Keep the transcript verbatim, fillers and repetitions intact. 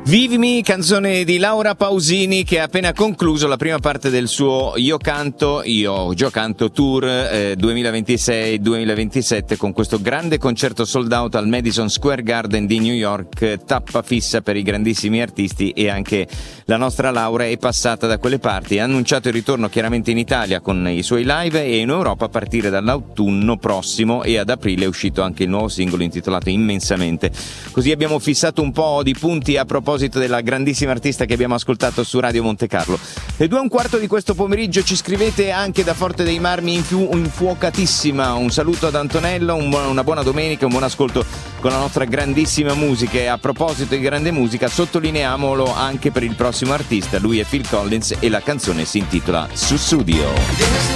Vivimi, canzone di Laura Pausini, che ha appena concluso la prima parte del suo Io Canto, Io Giocanto Tour eh, duemilaventisei duemilaventisette, con questo grande concerto sold out al Madison Square Garden di New York, tappa fissa per i grandissimi artisti, e anche la nostra Laura è passata da quelle parti. Ha annunciato il ritorno chiaramente in Italia con i suoi live e in Europa a partire dall'autunno prossimo, e ad aprile è uscito anche il nuovo singolo intitolato Immensamente. Così abbiamo fissato un po' di punti a proposito della grandissima artista che abbiamo ascoltato su Radio Monte Carlo. Le due e un quarto di questo pomeriggio ci scrivete anche da Forte dei Marmi, infu- infuocatissima. Un saluto ad Antonello, un buon, una buona domenica, un buon ascolto con la nostra grandissima musica. E a proposito di grande musica, sottolineiamolo anche per il prossimo artista. Lui è Phil Collins e la canzone si intitola Sussudio.